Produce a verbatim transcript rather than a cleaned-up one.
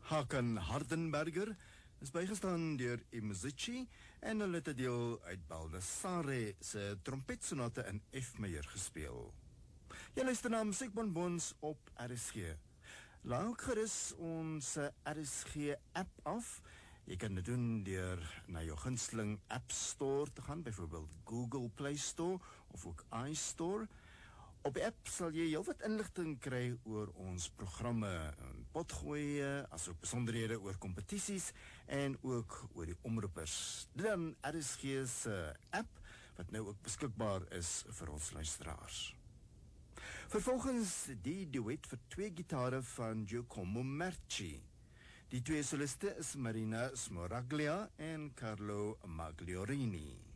Hakan Hardenberger is bygestaan deur Imzici en hulle het 'n deel uit Baldassare se trompetsonate in F majeur gespeel. Jy luister na Musiekbonbons op R S G. Laai ook gerus ons R S G app af. Jy kan dit doen deur na jou gunsteling App Store te gaan, byvoorbeeld Google Play Store of ook iStore. Op die app sal jy heelwat inligting kry oor ons programme, potgoeie, asook besonderhede oor kompetisies en ook oor die omroepers. Dan R S G se app, wat nou ook beskikbaar is vir ons luisteraars. Vervolgens die duet vir twee gitare van Giacomo Merci. Die twee soliste is Marina Smoraglia en Carlo Magliorini.